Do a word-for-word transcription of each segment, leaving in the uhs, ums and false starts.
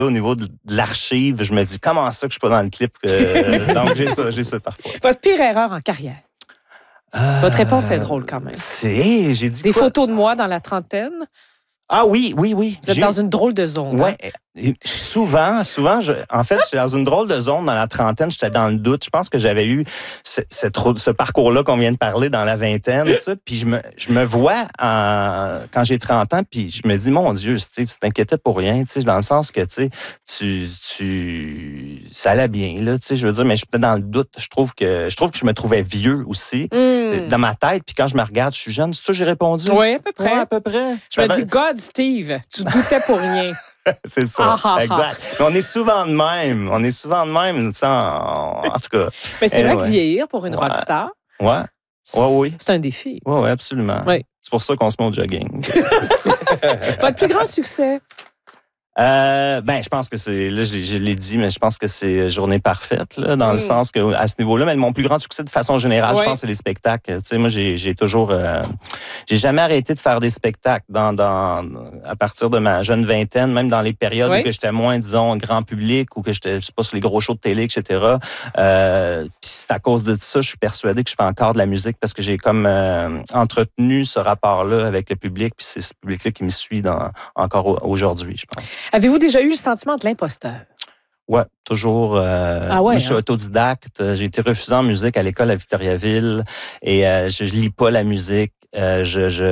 au niveau de l'archive, je me dis, comment ça que je suis pas dans le clip? Euh, donc, j'ai ça, j'ai ça parfois. Votre pire erreur en carrière? Euh, Votre réponse est drôle quand même. C'est, j'ai dit Des quoi? photos de moi dans la trentaine. Ah oui, oui, oui. Vous êtes J'ai... dans une drôle de zone. Ouais. Hein? Et souvent, souvent, je, en fait, j'étais dans une drôle de zone dans la trentaine, j'étais dans le doute. Je pense que j'avais eu ce, ce, ce parcours-là qu'on vient de parler dans la vingtaine, ça. Puis je me, je me vois en, quand j'ai trente ans, puis je me dis, mon Dieu, Steve, tu t'inquiétais pour rien, tu sais, dans le sens que, tu sais, tu, tu, ça allait bien, là, tu sais, je veux dire, mais j'étais dans le doute. Je trouve que, je trouve que je me trouvais vieux aussi, mm. dans ma tête. Puis quand je me regarde, je suis jeune. C'est ça que j'ai répondu? Oui, à peu près. Ouais, à peu près. Je me dis, God, Steve, tu doutais pour rien. C'est ça, ah, ah, exact. Ah. Mais on est souvent de même. On est souvent de même, tu sais, en, en tout cas. Mais c'est anyway. vrai que vieillir pour une ouais. rockstar, ouais. Ouais, oui. C'est un défi. Oui, oui, absolument. Oui. C'est pour ça qu'on se met au jogging. Votre plus grand succès? Euh, ben, je pense que c'est, là, je, je l'ai dit, mais je pense que c'est Journée parfaite, là, dans mm. le sens que, à ce niveau-là, mais mon plus grand succès de façon générale, ouais. je pense, c'est les spectacles. Tu sais, moi, j'ai, j'ai toujours, euh, j'ai jamais arrêté de faire des spectacles dans, dans, à partir de ma jeune vingtaine, même dans les périodes ouais. où que j'étais moins, disons, grand public, ou que j'étais, je sais pas, sur les gros shows de télé, et cetera. Euh, puis c'est à cause de ça, je suis persuadé que je fais encore de la musique parce que j'ai comme euh, entretenu ce rapport-là avec le public, puis c'est ce public-là qui me suit dans, encore aujourd'hui, je pense. Avez-vous déjà eu le sentiment de l'imposteur? Oui, toujours. Euh, ah ouais, moi, je suis hein? autodidacte. J'ai été refusé en musique à l'école à Victoriaville et euh, je, je lis pas la musique. Euh, je, je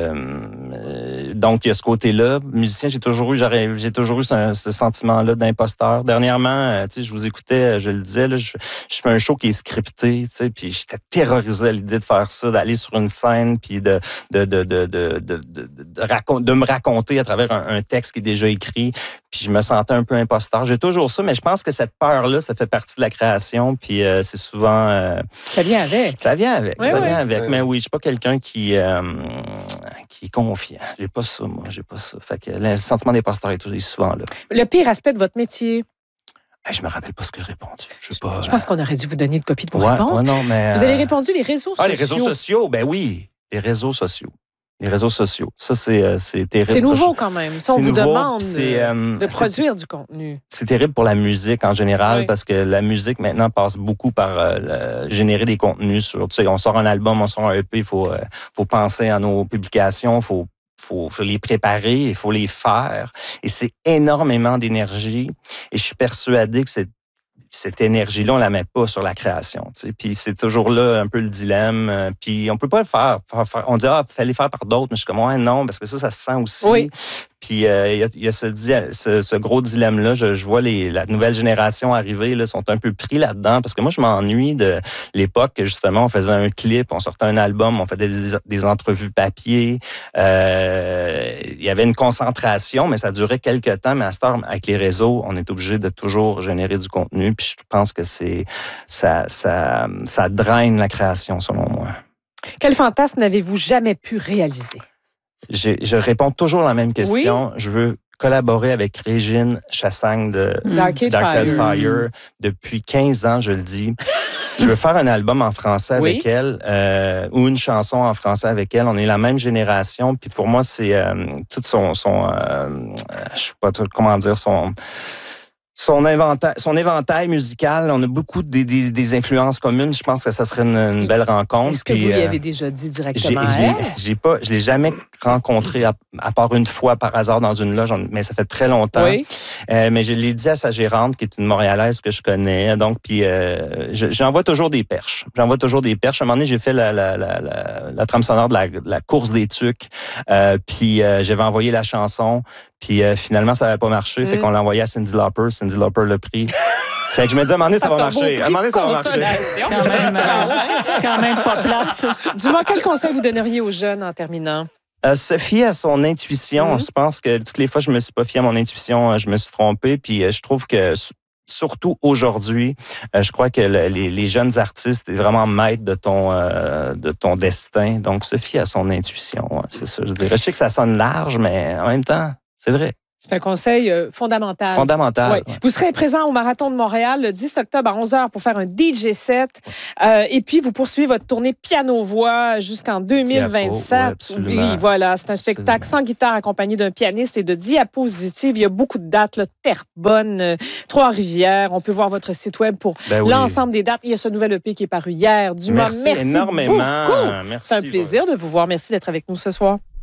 euh, donc il y a ce côté-là. Musicien, j'ai toujours eu, j'aurais, j'ai toujours eu ce, ce sentiment-là d'imposteur. Dernièrement, euh, tu sais, je vous écoutais, je le disais, là, je, je fais un show qui est scripté, tu sais, puis j'étais terrorisé à l'idée de faire ça, d'aller sur une scène, puis de de de de de de, de, de, racon- de me raconter à travers un, un texte qui est déjà écrit. Puis je me sentais un peu imposteur. J'ai toujours ça, mais je pense que cette peur-là, ça fait partie de la création. Puis euh, c'est souvent... Euh, ça vient avec. Ça vient avec, oui, ça oui. vient avec. Oui. Mais oui, je suis pas quelqu'un qui, euh, qui est confiant. J'ai pas ça, moi. J'ai pas ça. Fait que le sentiment d'imposteur est toujours souvent là. Le pire aspect de votre métier? Ben, je me rappelle pas ce que j'ai répondu. Je sais pas. Je pense qu'on aurait dû vous donner une copie de vos ouais, réponses. Ouais, non, mais, vous avez répondu les réseaux ah, sociaux. Ah, les réseaux sociaux, ben oui. Les réseaux sociaux. Les réseaux sociaux. Ça, c'est, c'est terrible. C'est nouveau quand même. Si on vous nouveau, demande euh, de produire du contenu. C'est terrible pour la musique en général oui. parce que la musique maintenant passe beaucoup par euh, le, générer des contenus sur. Tu sais, on sort un album, on sort un E P, il faut, euh, faut penser à nos publications, il faut Faut, faut les préparer, il faut les faire. Et c'est énormément d'énergie. Et je suis persuadé que c'est cette énergie-là, on la met pas sur la création. Tu sais. Puis c'est toujours là un peu le dilemme. Puis on peut pas le faire. On dit, ah, il fallait faire par d'autres. Mais je suis comme, ouais, non, parce que ça, ça se sent aussi. Oui. Puis il euh, y a, y a ce, ce, ce gros dilemme-là. Je, je vois les, la nouvelle génération arriver, là, sont un peu pris là-dedans. Parce que moi, je m'ennuie de l'époque que, justement, on faisait un clip, on sortait un album, on faisait des, des entrevues papier. Euh, il y avait une concentration, mais ça durait quelques temps. Mais à cette heure, avec les réseaux, on est obligé de toujours générer du contenu. Puis je pense que c'est ça, ça, ça draine la création, selon moi. Quel fantasme n'avez-vous jamais pu réaliser? J'ai, je réponds toujours la même question. Oui? Je veux collaborer avec Régine Chassagne de D'Arcade Fire. Fire. Depuis quinze ans, je le dis. Je veux faire un album en français avec oui? elle euh, ou une chanson en français avec elle. On est la même génération. Puis pour moi, c'est euh, tout son... son euh, je sais pas comment dire, son... Son éventail, son éventail musical, on a beaucoup des, des, des influences communes. Je pense que ça serait une, une belle rencontre. Est-ce que puis, vous lui euh, avez déjà dit directement? J'ai, j'ai, j'ai pas, je l'ai jamais rencontré à, à part une fois par hasard dans une loge, mais ça fait très longtemps. Oui. Euh, mais je l'ai dit à sa gérante, qui est une Montréalaise que je connais. Donc, puis euh, je, j'envoie toujours des perches. J'envoie toujours des perches. À un moment donné, j'ai fait la, la, la, la, la trame sonore de la, de la course des tucs. Euh, puis euh, j'avais envoyé la chanson. Puis euh, finalement, ça n'avait pas marché. Mm. Fait qu'on l'a envoyé à Cyndi Lauper. Cyndi Lauper l'a pris. Fait que je me dis, à un moment donné, ça ah, va marcher. À un moment donné, ça va marcher. C'est quand même, euh, c'est quand même pas plate. Dis-moi, quel conseil vous donneriez aux jeunes en terminant? Euh, se fier à son intuition. Mm. Je pense que toutes les fois, je me suis pas fié à mon intuition. Je me suis trompé. Puis euh, je trouve que... Surtout aujourd'hui, euh, je crois que le, les, les jeunes artistes sont vraiment maîtres de ton, euh, de ton destin. Donc, se fier à son intuition, ouais, c'est ça, je dirais. Je sais que ça sonne large, mais en même temps, c'est vrai. C'est un conseil euh, fondamental. Fondamental. Ouais. Ouais. Vous serez présent au Marathon de Montréal le dix octobre à onze heures pour faire un D J set. Euh, et puis, vous poursuivez votre tournée piano-voix jusqu'en deux mille vingt-sept. Diapo, ouais, oui, voilà. C'est un spectacle absolument. sans guitare accompagné d'un pianiste et de diapositives. Il y a beaucoup de dates, là, Terrebonne, euh, Trois-Rivières. On peut voir votre site web pour ben oui. l'ensemble des dates. Il y a ce nouvel E P qui est paru hier. Dumas, merci, merci énormément. beaucoup. Merci. C'est un plaisir de vous voir. Merci d'être avec nous ce soir.